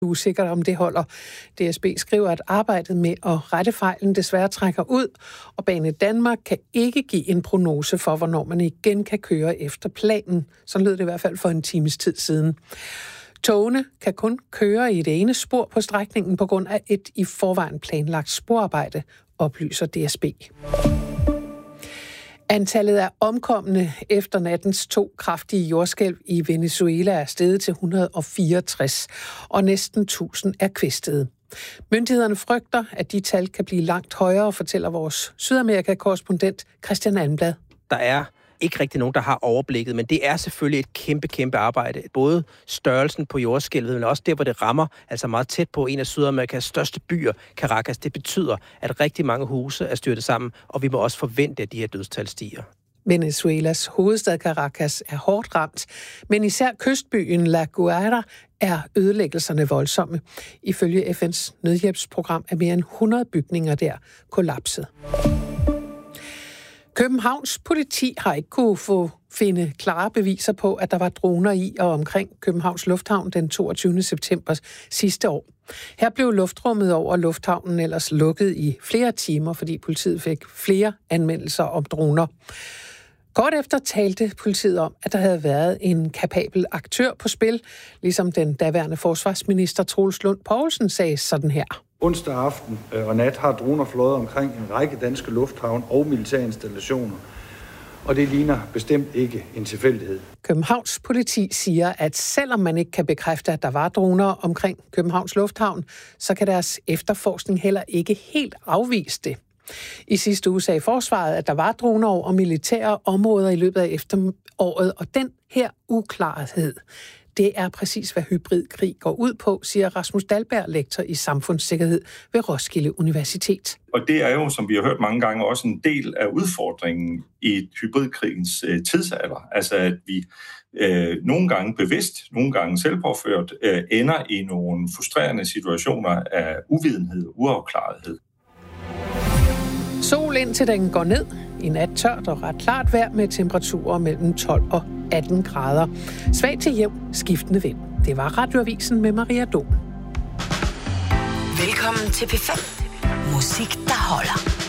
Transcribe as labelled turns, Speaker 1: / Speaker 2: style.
Speaker 1: usikkert, om det holder. DSB skriver, at arbejdet med at rette fejlen desværre trækker ud, og Bane Danmark kan ikke give en prognose for, hvornår man igen kan køre efter planen. Sådan lød det i hvert fald for en times tid siden. Togene kan kun køre i det ene spor på strækningen på grund af et i forvejen planlagt sporarbejde, oplyser DSB. Antallet af omkomne efter nattens 2 kraftige jordskælv i Venezuela er steget til 164, og næsten 1000 er kvæstede. Myndighederne frygter, at de tal kan blive langt højere, fortæller vores Sydamerika-korrespondent Christian Almblad.
Speaker 2: Der er ikke rigtig nogen, der har overblikket, men det er selvfølgelig et kæmpe arbejde. Både størrelsen på jordskælvet, men også der, hvor det rammer, altså meget tæt på en af Sydamerikas største byer, Caracas. Det betyder, at rigtig mange huse er styrtet sammen, og vi må også forvente, at de her dødstal stiger.
Speaker 1: Venezuelas hovedstad Caracas er hårdt ramt, men især kystbyen La Guaira er ødelæggelserne voldsomme. Ifølge FN's nødhjælpsprogram er mere end 100 bygninger der kollapset. Københavns politi har ikke kunne finde klare beviser på, at der var droner i og omkring Københavns Lufthavn den 22. september sidste år. Her blev luftrummet over lufthavnen ellers lukket i flere timer, fordi politiet fik flere anmeldelser om droner. Kort efter talte politiet om, at der havde været en kapabel aktør på spil, ligesom den daværende forsvarsminister Troels Lund Poulsen sagde sådan her.
Speaker 3: Onsdag aften og nat har droner fløjet omkring en række danske lufthavne og militære installationer, og det ligner bestemt ikke en tilfældighed.
Speaker 1: Københavns politi siger, at selvom man ikke kan bekræfte, at der var droner omkring Københavns Lufthavn, så kan deres efterforskning heller ikke helt afvise det. I sidste uge sagde forsvaret, at der var droner over militære områder i løbet af efteråret, og den her uklarhed, det er præcis, hvad hybridkrig går ud på, siger Rasmus Dahlberg, lektor i samfundssikkerhed ved Roskilde Universitet.
Speaker 4: Og det er jo, som vi har hørt mange gange, også en del af udfordringen i hybridkrigens tidsalder. Altså at vi nogle gange bevidst, nogle gange selvpåført, ender i nogle frustrerende situationer af uvidenhed og uafklarethed.
Speaker 1: Sol indtil den går ned. I nat tørt og ret klart vejr med temperaturer mellem 12 og 18 grader. Svag til jævn skiftende vind. Det var Radioavisen med Maria Dom.
Speaker 5: Velkommen til P5. Musik, der holder.